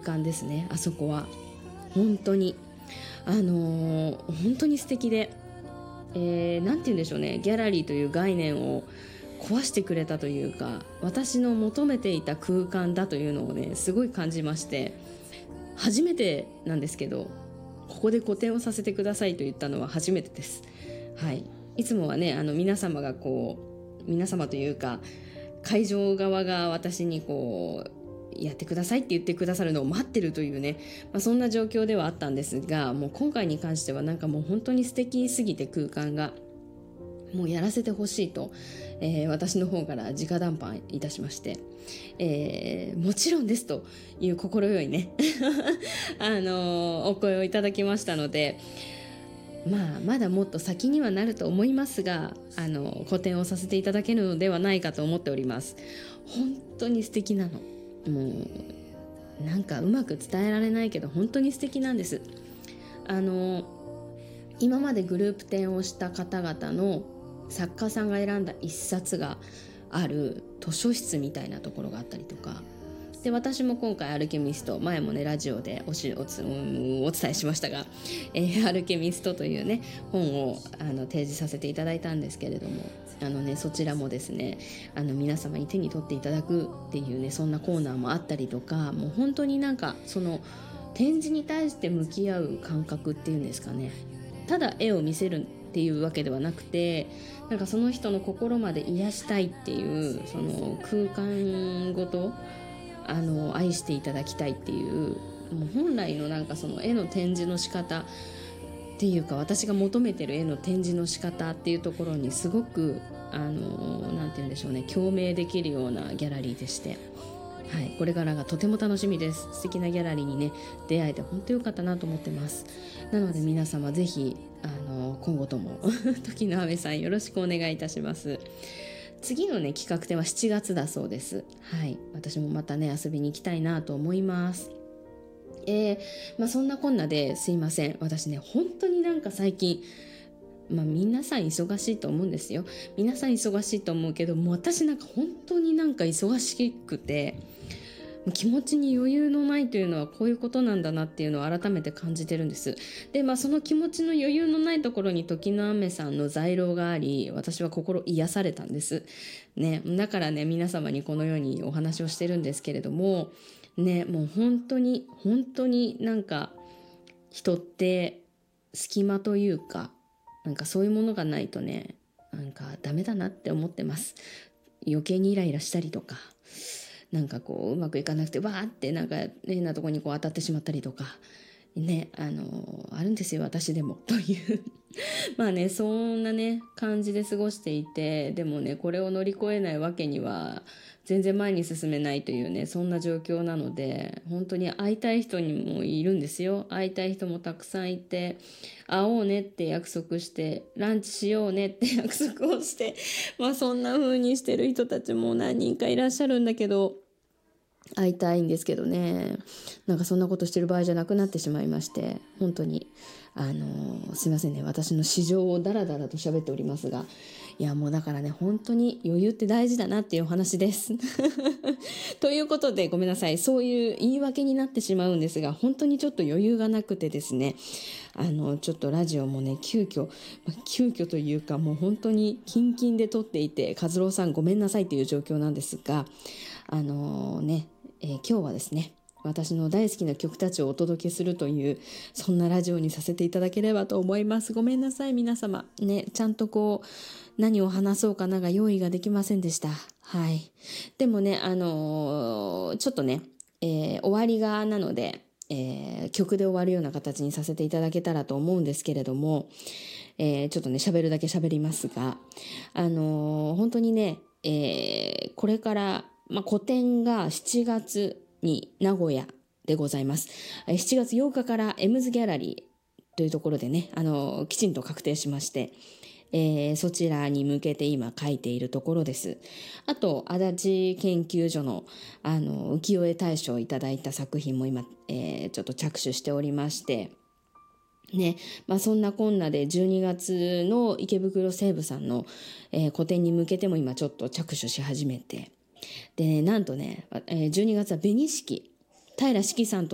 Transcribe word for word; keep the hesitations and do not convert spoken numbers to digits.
間ですね。あそこは本当にあのー、本当に素敵で、えー、なんて言うんでしょうね、ギャラリーという概念を壊してくれたというか、私の求めていた空間だというのをねすごい感じまして、初めてなんですけど、ここで個展をさせてくださいと言ったのは初めてです。はい、いつもはね、あの皆様がこう皆様というか会場側が私にこうやってくださいって言ってくださるのを待ってるというね、まあ、そんな状況ではあったんですが、もう今回に関してはなんかもう本当に素敵すぎて、空間がもうやらせてほしいと、えー、私の方から直談判いたしまして、えー、もちろんですという心よいねあのー、お声をいただきましたので、まあ、まだもっと先にはなると思いますが、あの個展をさせていただけるのではないかと思っております。本当に素敵なの。もうなんかうまく伝えられないけど本当に素敵なんです。あの今までグループ展をした方々の作家さんが選んだ一冊がある図書室みたいなところがあったりとかで、私も今回アルケミスト、前もねラジオでおし お, つお伝えしましたが、えー、アルケミストというね本をあの提示させていただいたんですけれども、あのねそちらもですね、あの皆様に手に取っていただくっていうね、そんなコーナーもあったりとか、もう本当になんかその展示に対して向き合う感覚っていうんですかね、ただ絵を見せるっていうわけではなくて、なんかその人の心まで癒したいっていう、その空間ごとあの愛していただきたいっていう、もう本来のなんかその絵の展示の仕方っていうか、私が求めてる絵の展示の仕方っていうところにすごくあのなんて言うんでしょうね、共鳴できるようなギャラリーでして、はい、これからがとても楽しみです。素敵なギャラリーにね出会えて本当良かったなと思ってます。なので皆様ぜひあの今後とも時の雨さんよろしくお願いいたします。次のね企画展はしちがつだそうです。はい、私もまたね遊びに行きたいなと思います。えーまあ、そんなこんなですいません、私ね本当になんか最近、まあ、皆さん忙しいと思うんですよ。皆さん忙しいと思うけど、もう私なんか本当になんか忙しくて、気持ちに余裕のないというのはこういうことなんだなっていうのを改めて感じてるんです。で、まあ、その気持ちの余裕のないところに時の雨さんの在廊があり、私は心癒されたんです、ね、だからね皆様にこのようにお話をしてるんですけれどもね、もう本当に本当になんか人って隙間というか、なんかそういうものがないとね、なんかダメだなって思ってます。余計にイライラしたりとか、なんかこううまくいかなくてわーってなんか変なとこにこう当たってしまったりとかね、あのあるんですよ私でもというまあねそんなね感じで過ごしていて、でもねこれを乗り越えないわけには全然前に進めないというね、そんな状況なので、本当に会いたい人にもいるんですよ。会いたい人もたくさんいて、会おうねって約束して、ランチしようねって約束をしてまあそんな風にしてる人たちも何人かいらっしゃるんだけど、会いたいんですけどね、なんかそんなことしてる場合じゃなくなってしまいまして、本当にあのー、すいませんね、私の市場をダラダラと喋っておりますが、いやもうだからね本当に余裕って大事だなっていうお話ですということでごめんなさい、そういう言い訳になってしまうんですが、本当にちょっと余裕がなくてですね、あのちょっとラジオもね急遽急遽というかもう本当にキンキンで撮っていて、和郎さんごめんなさいという状況なんですが、あのー、ね、えー、今日はですね私の大好きな曲たちをお届けするという、そんなラジオにさせていただければと思います。ごめんなさい皆様ね、ちゃんとこう何を話そうかなが用意ができませんでした。はい、でもねあのー、ちょっとね、えー、終わりがなので、えー、曲で終わるような形にさせていただけたらと思うんですけれども、えー、ちょっとね喋るだけ喋りますが、あのー、本当にね、えー、これから、まあ、個展がしちがつに名古屋でございます。しちがつようかからエムズギャラリーというところでね、あのー、きちんと確定しまして、えー、そちらに向けて今書いているところです。あと足立研究所の、あの浮世絵大賞をいただいた作品も今、えー、ちょっと着手しておりましてね、まあ、そんなこんなでじゅうにがつの池袋西武さんの、えー、個展に向けても今ちょっと着手し始めて、で、ね、なんとね、えー、じゅうにがつは紅式平四季さんと